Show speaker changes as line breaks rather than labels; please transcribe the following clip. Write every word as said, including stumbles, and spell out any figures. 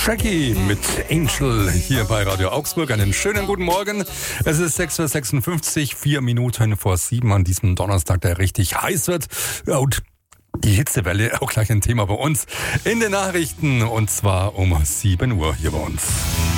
Shaggy mit Angel hier bei Radio Augsburg. Einen schönen guten Morgen. Es ist sechs Uhr sechsundfünfzig, vier Minuten vor sieben an diesem Donnerstag, der richtig heiß wird. Ja, und die Hitzewelle, auch gleich ein Thema bei uns in den Nachrichten, und zwar um sieben Uhr hier bei uns.